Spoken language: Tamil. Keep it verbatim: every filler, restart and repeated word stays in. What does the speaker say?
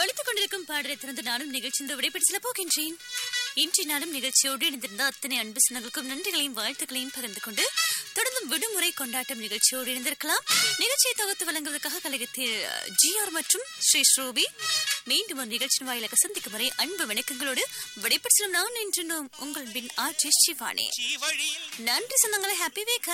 ஒழித்துக் கொண்டிருக்கும் பாடலை திறந்து நானும் நிகழ்ச்சியில் விடைபெற்று செல்ல போகின்றேன். இன்றைய நாளும் நிகழ்ச்சியோடு இணைந்திருந்த அத்தனை அன்பு சொந்தங்களுக்கும் நன்றிகளையும் வாழ்த்துக்களையும் பகிர்ந்து கொண்டு தொடர்ந்தும் விடுமுறை கொண்டாட்டம் நிகழ்ச்சியோடு இணைந்திருக்கலாம். நிகழ்ச்சியை தொகுத்து வழங்குவதற்காக கழகத்தில் ஜி ஆர் மற்றும் ஸ்ரீ ஸ்ரூபி மீண்டும் ஒரு நிகழ்ச்சியின் வாயிலாக சந்திக்கும் வரை அன்பு வணக்கங்களோடு விடைபெற்று செல்லும் நான் என்று உங்கள் பின் ஆர் ஜே சிவானே. நன்றி சொந்தங்களை. Happy week.